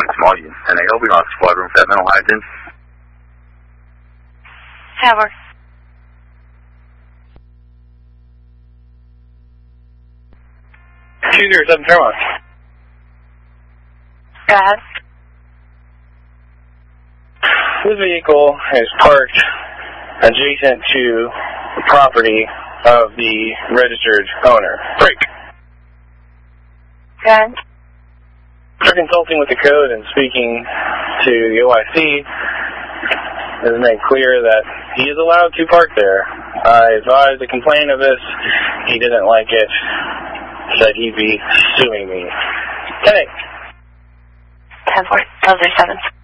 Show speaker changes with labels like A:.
A: small unit. And I hope we don't have squad room for that mental hygiene.
B: Have her.
C: Choose 7 Fairmont.
B: Go ahead.
C: This vehicle is parked adjacent to the property of the registered owner. Break.
B: Go ahead.
C: After consulting with the code and speaking to the OIC, it is made clear that he is allowed to park there. I advised the complainant of this. He didn't like it. Said he'd be suing me. 10-8.
B: 10-4. Those are 7.